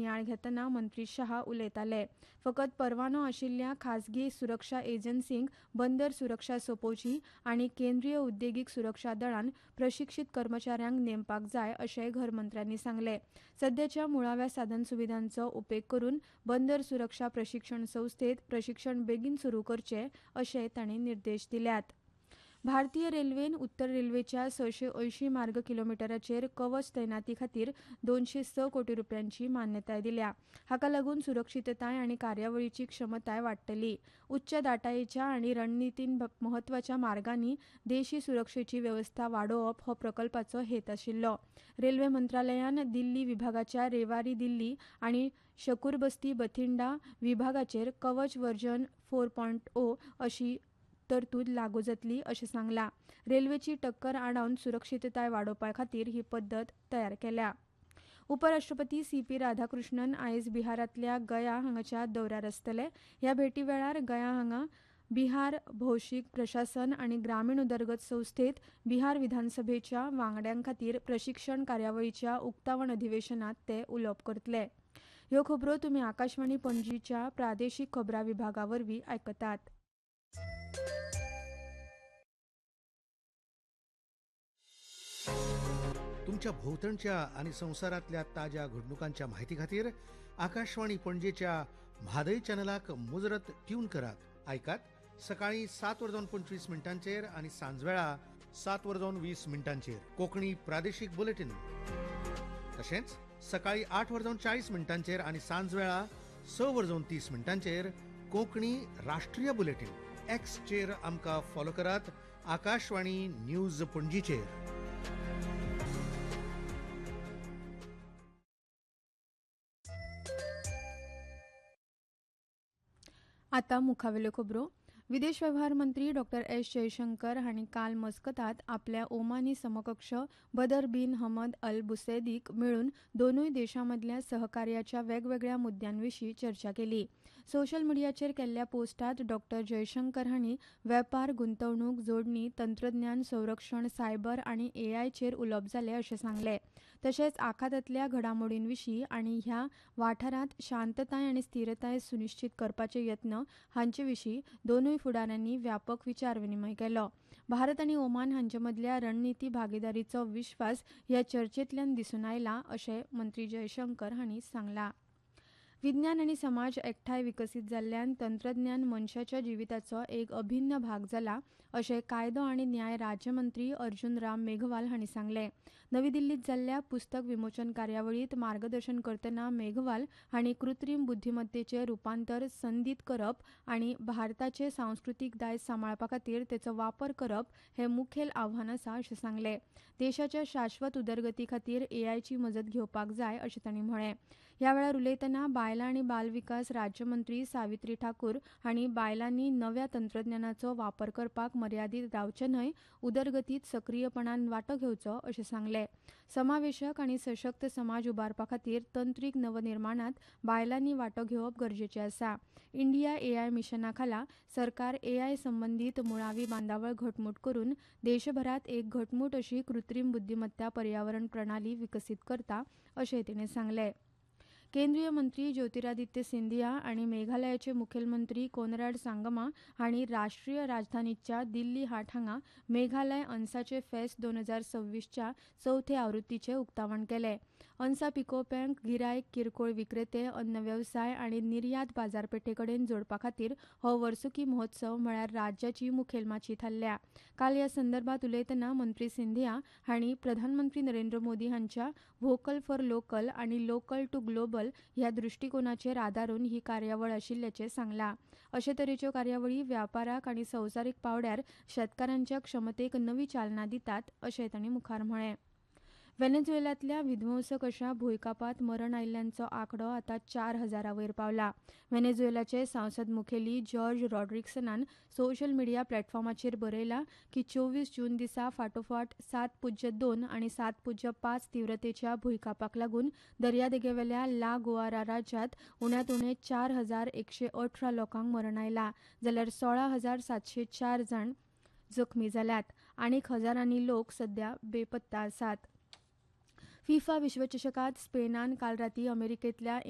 नियाळ घेतना मंत्री शाह उलयताले. फकत परवानो आशिल्ल्या खासगी सुरक्षा एजन्सींक बंदर सुरक्षा सोपोवची आनी केंद्रीय उद्देगीक सुरक्षा दळान प्रशिक्षीत कर्मचाऱ्यांक नेमपाक जाय अशेंय घर मंत्र्यांनी सांगले. सध्याच्या मुळाव्या साधनसुविधांचो उपेग करून बंदर सुरक्षा प्रशिक्षण संस्थेत प्रशिक्षण बेगीन सुरू करचे अशेंय तांणी निर्देश दिल्यात. भारतीय रेल्वेन उत्तर रेल्वेच्या 680 मार्ग किलोमिटराचेर कवच तैनाती खातीर 206 कोटी रुपयांची मान्यताय दिल्या. हाका लागून सुरक्षितताय आनी कार्यावळीची क्षमताय वाडटली. उच्च दाटायेच्या आनी रणनीतीन म्हत्वाच्या मार्गांनी देशी सुरक्षेची वेवस्था वाडोवप हो प्रकल्पाचो हेत आशिल्लो. रेल्वे मंत्रालयान दिल्ली विभागाच्या रेवारी दिल्ली आनी शकूरबस्ती बठिंडा विभागाचेर कवच व्हर्जन 4.0 अशी तरतूद लागू जातली अशें सांगलां. रेल्वेची टक्कर आडावन सुरक्षितताय वाडोवपा खातीर ही पद्दत तयार केल्या. उपराष्ट्रपती CP राधाकृष्णन आयज बिहारांतल्या गया हांगाच्या दौऱ्यार आसतले. ह्या भेटी वेळार गया हांगा बिहार भौशीक प्रशासन आनी ग्रामीण उदरगत संस्थेत बिहार विधानसभेच्या वांगड्यां खातीर प्रशिक्षण कार्यावळीच्या उक्तावण अधिवेशनात ते उलोवप करतले. ह्यो खबरो तुमी आकाशवाणी पणजीच्या प्रादेशीक खबरां विभागावरवीं आयकतात. तुमच्या भोवतणच्या आणि संवसारातल्या ताज्या घडणुकांच्या माहिती खातीर आकाशवाणी पणजेच्या म्हादय चॅनलाक मुजरत ट्यून करात. आयकात सकाळी 7:25 आणि सांजवेळा 7:20 कोंकणी प्रादेशीक बुलेटिन. तशेंच सकाळी 8:40 आणि सांजवेळा 6:30 कोंकणी राष्ट्रीय बुलेटिन. एक्सचेर आमकां फॉलो करात. आकाशवाणी न्यूज पणजीचेर. आतां मुखावेल्यो खबरो. विदेश वेव्हार मंत्री डॉ. एस. जयशंकर हांणी काल मस्कतात आपल्या ओमानी समकक्ष बदर बिन हमद अल बुसैदीक मेळून दोनूय देशांमदल्या सहकार्याच्या वेगवेगळ्या मुद्द्यांविशीं चर्चा केली. सोशल मिडियाचेर केल्ल्या पोस्टांत डॉ. जयशंकर हांणी वेपार, गुंतवणूक, जोडणी, तंत्रज्ञान, संरक्षण, सायबर आनी AI चेर उलोवप जालें अशें सांगलें. तशेंच आखातांतल्या घडामोडींविशीं आनी ह्या वाठारांत शांतताय आनी स्थिरताय सुनिश्चित करपाचे यत्न हांचे विशीं दोनूय फुडाऱ्यांनी व्यापक विचार विनिमय केलो. भारत आनी ओमान हांचे मदल्या रणनीती भागीदारीचो विश्वास ह्या चर्चेंतल्यान दिसून आयला अशें मंत्री जयशंकर हांणी सांगलां. विज्ञान आनी समाज एकठांय विकसीत जाल्ल्यान तंत्रज्ञान मनशाच्या जिविताचो एक अभिन्न भाग जाला अशें कायदो आनी न्याय राज्यमंत्री अर्जुन राम मेघवाल हांणी सांगलें. नवी दिल्लींत जाल्ल्या पुस्तक विमोचन कार्यावळींत मार्गदर्शन करतना मेघवाल हांणी कृत्रीम बुद्धीमत्तेचें रुपांतर संदीत करप आनी भारताचे सांस्कृतीक दायज सांबाळपा खातीर तेचो वापर करप हें मुखेल आव्हान आसा अशें सांगलें. देशाच्या शाश्वत उदरगती खातीर AI ची मजत घेवपाक जाय अशें तांणी म्हळें. ह्या वेळार उलयतना बायलां आनी बाल विकास राज्यमंत्री सावित्री ठाकूर हांणी बायलांनी नव्या तंत्रज्ञानाचो वापर करपाक मर्यादीत रावचें न्हय, उदरगतीत सक्रीयपणान वांटो घेवचो अशें सांगलें. समावेशक आनी सशक्त समाज उबारपा खातीर तंत्रीक नवनिर्माणांत बायलांनी वांटो घेवप गरजेचें आसा. इंडिया AI मिशना खाला सरकार AI संबंदीत मुळावी बांदावळ घटमूट करून देशभरांत एक घटमूट अशी कृत्रीम बुद्धीमत्ता पर्यावरण प्रणाली विकसीत करता अशें तिणें सांगलें. केंद्रीय मंत्री ज्योतिरादित्य सिंधिया आनी मेघालयाचे मुखेलमंत्री कोनराड सांगमा हांणी राष्ट्रीय राजधानीच्या दिल्ली हाट हांगा मेघालय अनसाचे फेस्त 2026च्या चवथे आवृत्तीचें उक्तावण केलें. अनसा पिकोवप्यांक गिरायक, किरकोळ विक्रेते, अन्न वेवसाय आनी निर्यात बाजारपेठे कडेन जोडपा खातीर हो वर्सुकी महोत्सव म्हळ्यार राज्याची मुखेल माची थारल्या. काल ह्या संदर्भात उलयतना मंत्री सिंधिया हांणी प्रधानमंत्री नरेंद्र मोदी हांच्या व्होकल फॉर लोकल आनी लोकल टू ग्लोबल ह्या दृष्टिकोनाचेर आदारून ही कार्यावळ आशिल्ल्याचें सांगलां. अशे तरेच्यो कार्यावळी व्यापाराक आनी संवसारीक पावड्यार शेतकारांच्या क्षमतेक नवी चालना दितात अशें तांणी मुखार म्हळें. व्हेनेझुएलांतल्या विध्वंसक अशा भुंयकापांत मरण आयिल्ल्यांचो आंकडो आतां 4,000 वयर पावला. व्हेनेझुएलाचे संसद मुखेली जॉर्ज रॉड्रिग्सनान सोशल मिडिया प्लॅटफॉर्माचेर बरयलां की 24 जून दिसा फाटोफाट 7.2 आनी 7.5 तीव्रतेच्या भुंयकापाक लागून दर्यादेगेवेल्या ला गुआरा राज्यांत उण्यांत उणे 4,118 लोकांक मरण आयलां, जाल्यार 16,704 जण जखमी जाल्यात. आनीक हजारांनी लोक सध्या बेपत्ता आसात. फिफा विश्वचषकात स्पेनान काल रातीं अमेरिकेंतल्या